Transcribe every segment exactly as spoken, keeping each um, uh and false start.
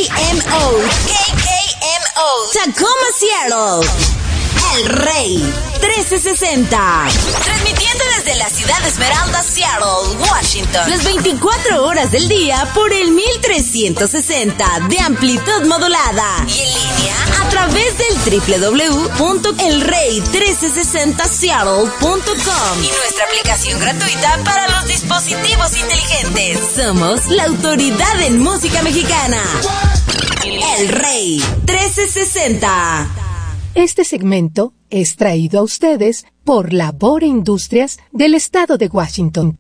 M O. K K M O. Tacoma, Seattle. El Rey trece sesenta. Transmitiendo desde la ciudad Esmeralda, Seattle, Washington. Las veinticuatro horas del día por el mil trescientos sesenta de amplitud modulada. Y en línea a través del doble u doble u doble u punto el rey trece sesenta seattle punto com. Y nuestra aplicación gratuita para los dispositivos inteligentes. Somos la autoridad en música mexicana. El Rey trece sesenta. Este segmento es traído a ustedes por Labor Industrias del Estado de Washington.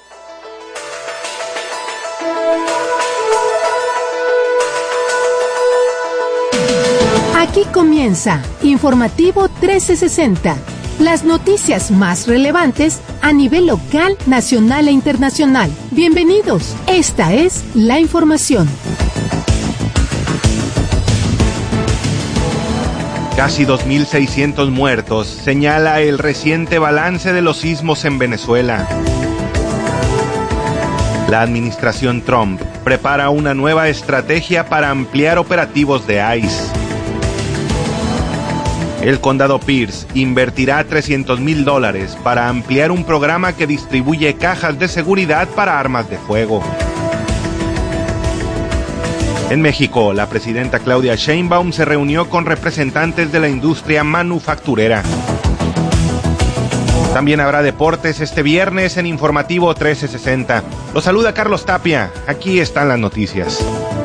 Aquí comienza Informativo trece sesenta, las noticias más relevantes a nivel local, nacional e internacional. Bienvenidos, esta es la información. Casi dos mil seiscientos muertos, señala el reciente balance de los sismos en Venezuela. La administración Trump prepara una nueva estrategia para ampliar operativos de ICE. El condado Pierce invertirá trescientos mil dólares para ampliar un programa que distribuye cajas de seguridad para armas de fuego. En México, la presidenta Claudia Sheinbaum se reunió con representantes de la industria manufacturera. También habrá deportes este viernes en Informativo trece sesenta. Los saluda Carlos Tapia. Aquí están las noticias.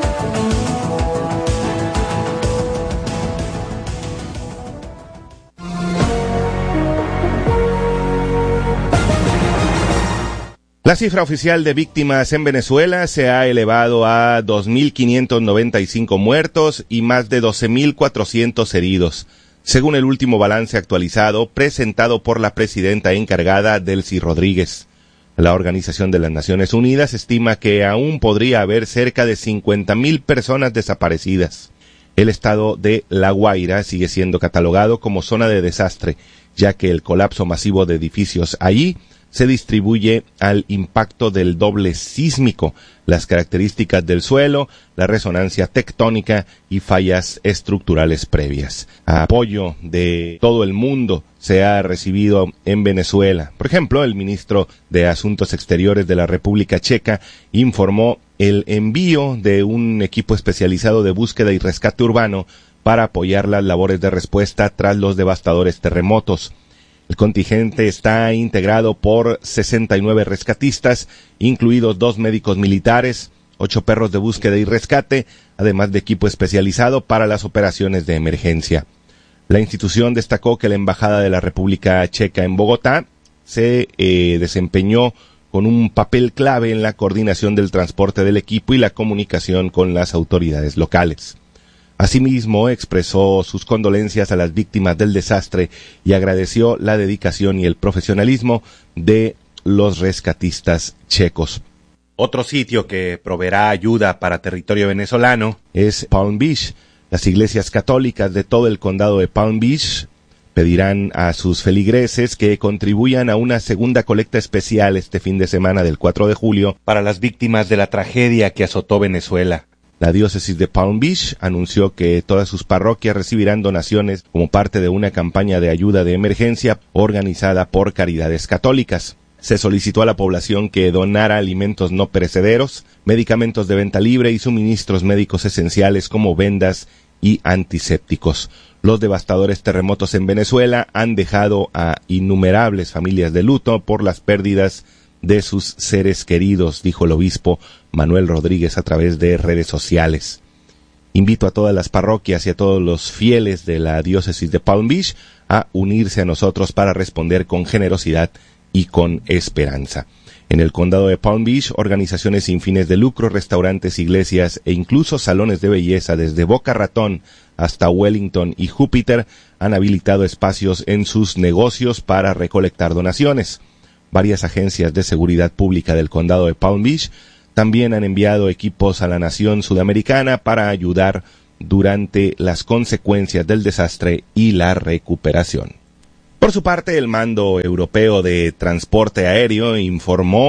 La cifra oficial de víctimas en Venezuela se ha elevado a dos mil quinientos noventa y cinco muertos y más de doce mil cuatrocientos heridos, según el último balance actualizado presentado por la presidenta encargada Delcy Rodríguez. La Organización de las Naciones Unidas estima que aún podría haber cerca de cincuenta mil personas desaparecidas. El estado de La Guaira sigue siendo catalogado como zona de desastre, ya que el colapso masivo de edificios allí se distribuye al impacto del doble sísmico, las características del suelo, la resonancia tectónica y fallas estructurales previas. Apoyo de todo el mundo se ha recibido en Venezuela. Por ejemplo, el ministro de Asuntos Exteriores de la República Checa informó el envío de un equipo especializado de búsqueda y rescate urbano para apoyar las labores de respuesta tras los devastadores terremotos. El contingente está integrado por sesenta y nueve rescatistas, incluidos dos médicos militares, ocho perros de búsqueda y rescate, además de equipo especializado para las operaciones de emergencia. La institución destacó que la Embajada de la República Checa en Bogotá se eh, desempeñó con un papel clave en la coordinación del transporte del equipo y la comunicación con las autoridades locales. Asimismo, expresó sus condolencias a las víctimas del desastre y agradeció la dedicación y el profesionalismo de los rescatistas checos. Otro sitio que proveerá ayuda para territorio venezolano es Palm Beach. Las iglesias católicas de todo el condado de Palm Beach pedirán a sus feligreses que contribuyan a una segunda colecta especial este fin de semana del cuatro de julio para las víctimas de la tragedia que azotó Venezuela. La diócesis de Palm Beach anunció que todas sus parroquias recibirán donaciones como parte de una campaña de ayuda de emergencia organizada por Caridades Católicas. Se solicitó a la población que donara alimentos no perecederos, medicamentos de venta libre y suministros médicos esenciales como vendas y antisépticos. Los devastadores terremotos en Venezuela han dejado a innumerables familias de luto por las pérdidas de sus seres queridos, dijo el obispo Manuel Rodríguez a través de redes sociales. Invito a todas las parroquias y a todos los fieles de la diócesis de Palm Beach a unirse a nosotros para responder con generosidad y con esperanza. En el condado de Palm Beach, organizaciones sin fines de lucro, restaurantes, iglesias e incluso salones de belleza desde Boca Ratón hasta Wellington y Júpiter han habilitado espacios en sus negocios para recolectar donaciones. Varias agencias de seguridad pública del condado de Palm Beach también han enviado equipos a la nación sudamericana para ayudar durante las consecuencias del desastre y la recuperación. Por su parte, el Mando Europeo de Transporte Aéreo informó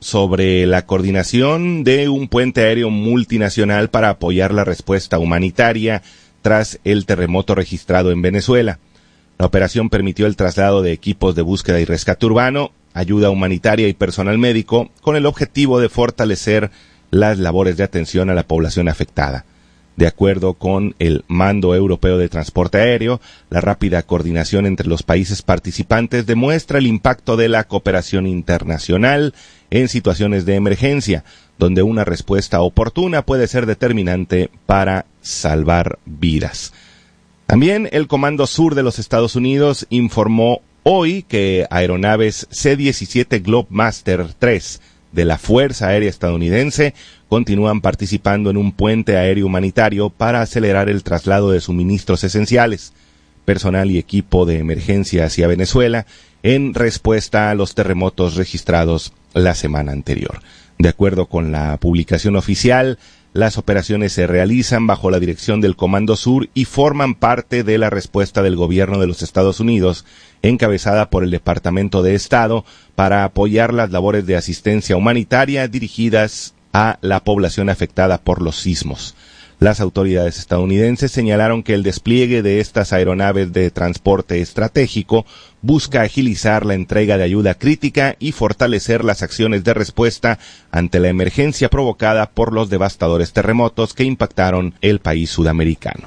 sobre la coordinación de un puente aéreo multinacional para apoyar la respuesta humanitaria tras el terremoto registrado en Venezuela. La operación permitió el traslado de equipos de búsqueda y rescate urbano, ayuda humanitaria y personal médico, con el objetivo de fortalecer las labores de atención a la población afectada. De acuerdo con el Mando Europeo de Transporte Aéreo, la rápida coordinación entre los países participantes demuestra el impacto de la cooperación internacional en situaciones de emergencia, donde una respuesta oportuna puede ser determinante para salvar vidas. También el Comando Sur de los Estados Unidos informó hoy que aeronaves C diecisiete Globemaster tres de la Fuerza Aérea Estadounidense continúan participando en un puente aéreo humanitario para acelerar el traslado de suministros esenciales, personal y equipo de emergencia hacia Venezuela en respuesta a los terremotos registrados la semana anterior. De acuerdo con la publicación oficial, las operaciones se realizan bajo la dirección del Comando Sur y forman parte de la respuesta del gobierno de los Estados Unidos, encabezada por el Departamento de Estado, para apoyar las labores de asistencia humanitaria dirigidas a la población afectada por los sismos. Las autoridades estadounidenses señalaron que el despliegue de estas aeronaves de transporte estratégico busca agilizar la entrega de ayuda crítica y fortalecer las acciones de respuesta ante la emergencia provocada por los devastadores terremotos que impactaron el país sudamericano.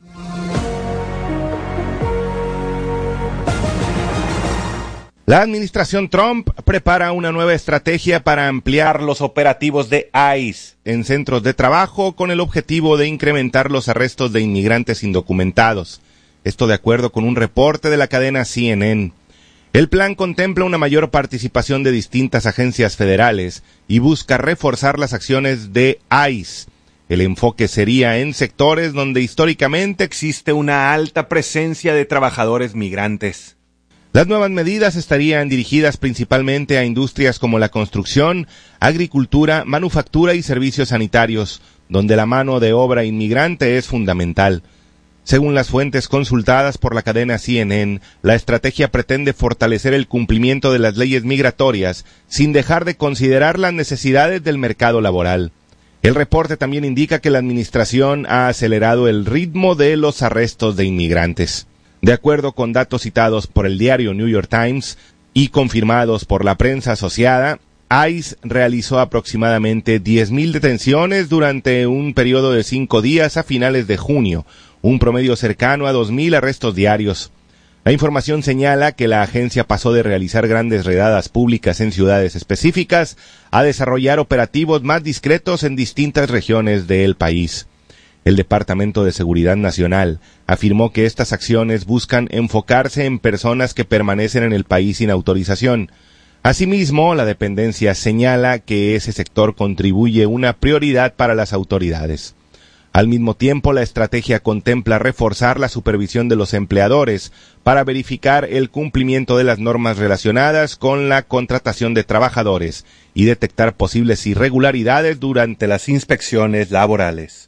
La administración Trump prepara una nueva estrategia para ampliar los operativos de ICE en centros de trabajo con el objetivo de incrementar los arrestos de inmigrantes indocumentados. Esto de acuerdo con un reporte de la cadena C N N. El plan contempla una mayor participación de distintas agencias federales y busca reforzar las acciones de ICE. El enfoque sería en sectores donde históricamente existe una alta presencia de trabajadores migrantes. Las nuevas medidas estarían dirigidas principalmente a industrias como la construcción, agricultura, manufactura y servicios sanitarios, donde la mano de obra inmigrante es fundamental. Según las fuentes consultadas por la cadena C N N, la estrategia pretende fortalecer el cumplimiento de las leyes migratorias sin dejar de considerar las necesidades del mercado laboral. El reporte también indica que la administración ha acelerado el ritmo de los arrestos de inmigrantes. De acuerdo con datos citados por el diario New York Times y confirmados por la prensa asociada, ICE realizó aproximadamente diez mil detenciones durante un periodo de cinco días a finales de junio, un promedio cercano a dos mil arrestos diarios. La información señala que la agencia pasó de realizar grandes redadas públicas en ciudades específicas a desarrollar operativos más discretos en distintas regiones del país. El Departamento de Seguridad Nacional afirmó que estas acciones buscan enfocarse en personas que permanecen en el país sin autorización. Asimismo, la dependencia señala que ese sector contribuye una prioridad para las autoridades. Al mismo tiempo, la estrategia contempla reforzar la supervisión de los empleadores para verificar el cumplimiento de las normas relacionadas con la contratación de trabajadores y detectar posibles irregularidades durante las inspecciones laborales.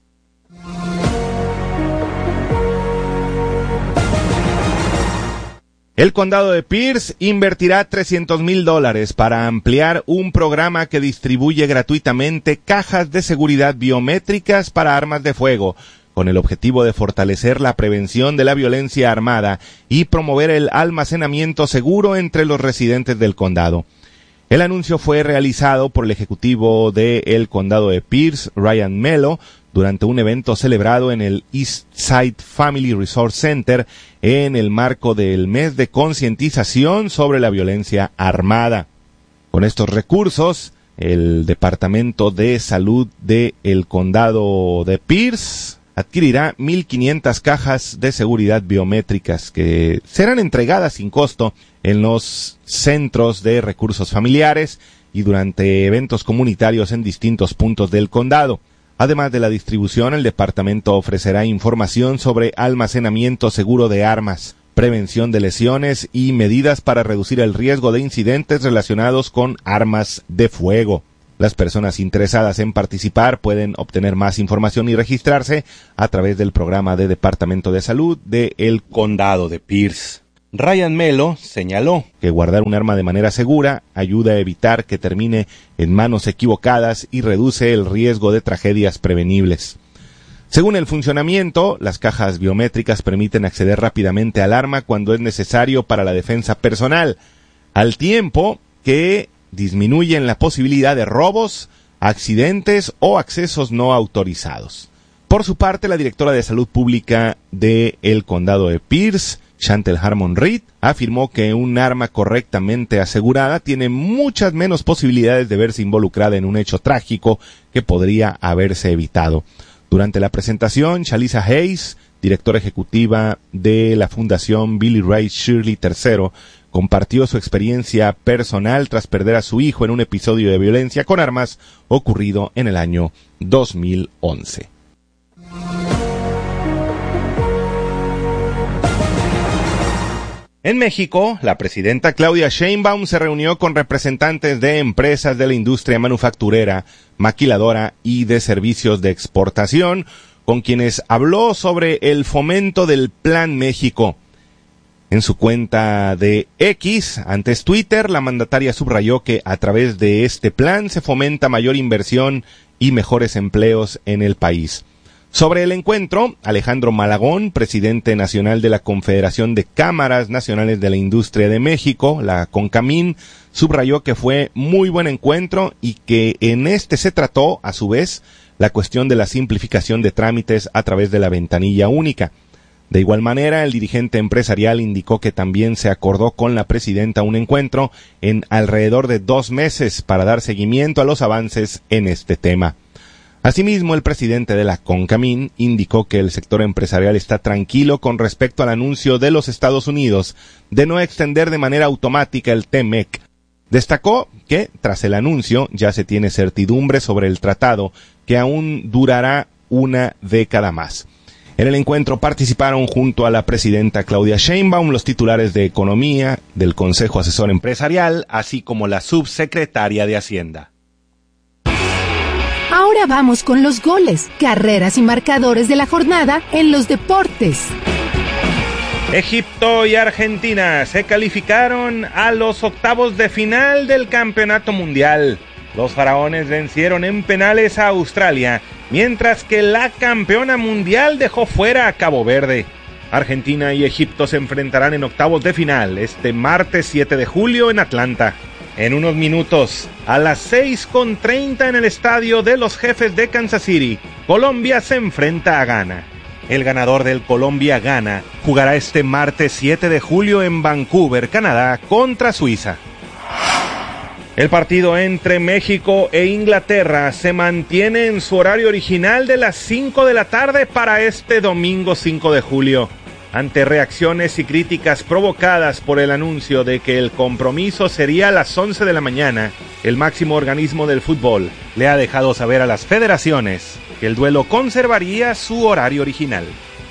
El condado de Pierce invertirá trescientos mil dólares para ampliar un programa que distribuye gratuitamente cajas de seguridad biométricas para armas de fuego, con el objetivo de fortalecer la prevención de la violencia armada y promover el almacenamiento seguro entre los residentes del condado. El anuncio fue realizado por el ejecutivo del condado de Pierce, Ryan Mello, durante un evento celebrado en el East Side Family Resource Center en el marco del mes de concientización sobre la violencia armada. Con estos recursos, el Departamento de Salud del condado de Pierce adquirirá mil quinientas cajas de seguridad biométricas que serán entregadas sin costo en los centros de recursos familiares y durante eventos comunitarios en distintos puntos del condado. Además de la distribución, el departamento ofrecerá información sobre almacenamiento seguro de armas, prevención de lesiones y medidas para reducir el riesgo de incidentes relacionados con armas de fuego. Las personas interesadas en participar pueden obtener más información y registrarse a través del programa de Departamento de Salud del Condado de Pierce. Ryan Melo señaló que guardar un arma de manera segura ayuda a evitar que termine en manos equivocadas y reduce el riesgo de tragedias prevenibles. Según el funcionamiento, las cajas biométricas permiten acceder rápidamente al arma cuando es necesario para la defensa personal, al tiempo que disminuyen la posibilidad de robos, accidentes o accesos no autorizados. Por su parte, la directora de Salud Pública del Condado de Pierce, Chantel Harmon Reed, afirmó que un arma correctamente asegurada tiene muchas menos posibilidades de verse involucrada en un hecho trágico que podría haberse evitado. Durante la presentación, Shalisa Hayes, directora ejecutiva de la Fundación Billy Ray Shirley tercero, compartió su experiencia personal tras perder a su hijo en un episodio de violencia con armas ocurrido en el año dos mil once. En México, la presidenta Claudia Sheinbaum se reunió con representantes de empresas de la industria manufacturera, maquiladora y de servicios de exportación, con quienes habló sobre el fomento del Plan México. En su cuenta de X, antes Twitter, la mandataria subrayó que a través de este plan se fomenta mayor inversión y mejores empleos en el país. Sobre el encuentro, Alejandro Malagón, presidente nacional de la Confederación de Cámaras Nacionales de la Industria de México, la CONCAMIN, subrayó que fue muy buen encuentro y que en este se trató, a su vez, la cuestión de la simplificación de trámites a través de la ventanilla única. De igual manera, el dirigente empresarial indicó que también se acordó con la presidenta un encuentro en alrededor de dos meses para dar seguimiento a los avances en este tema. Asimismo, el presidente de la CONCAMIN indicó que el sector empresarial está tranquilo con respecto al anuncio de los Estados Unidos de no extender de manera automática el T M E C. Destacó que, tras el anuncio, ya se tiene certidumbre sobre el tratado, que aún durará una década más. En el encuentro participaron junto a la presidenta Claudia Sheinbaum los titulares de Economía, del Consejo Asesor Empresarial, así como la subsecretaria de Hacienda. Ahora vamos con los goles, carreras y marcadores de la jornada en los deportes. Egipto y Argentina se calificaron a los octavos de final del Campeonato Mundial. Los faraones vencieron en penales a Australia, mientras que la campeona mundial dejó fuera a Cabo Verde. Argentina y Egipto se enfrentarán en octavos de final este martes siete de julio en Atlanta. En unos minutos, a las seis con treinta en el estadio de los Jefes de Kansas City, Colombia se enfrenta a Ghana. El ganador del Colombia-Ghana jugará este martes siete de julio en Vancouver, Canadá, contra Suiza. El partido entre México e Inglaterra se mantiene en su horario original de las cinco de la tarde para este domingo cinco de julio. Ante reacciones y críticas provocadas por el anuncio de que el compromiso sería a las once de la mañana, el máximo organismo del fútbol le ha dejado saber a las federaciones que el duelo conservaría su horario original.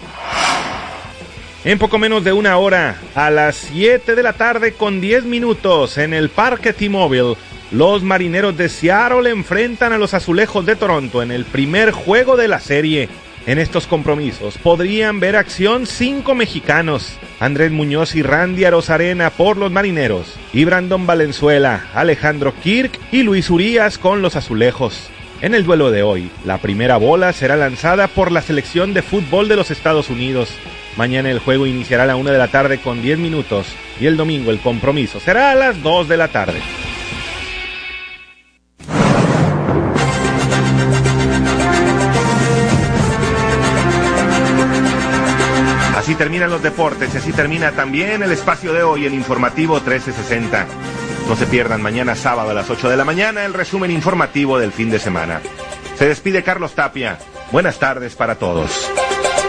En poco menos de una hora, a las siete de la tarde con diez minutos, en el Parque T-Mobile, los Marineros de Seattle enfrentan a los Azulejos de Toronto en el primer juego de la serie. En estos compromisos podrían ver acción cinco mexicanos: Andrés Muñoz y Randy Arozarena por los Marineros, y Brandon Valenzuela, Alejandro Kirk y Luis Urías con los Azulejos. En el duelo de hoy, la primera bola será lanzada por la selección de fútbol de los Estados Unidos. Mañana el juego iniciará a la una de la tarde con diez minutos y el domingo el compromiso será a las dos de la tarde. Así terminan los deportes y así termina también el espacio de hoy en Informativo trece sesenta. No se pierdan mañana sábado a las ocho de la mañana el resumen informativo del fin de semana. Se despide Carlos Tapia. Buenas tardes para todos.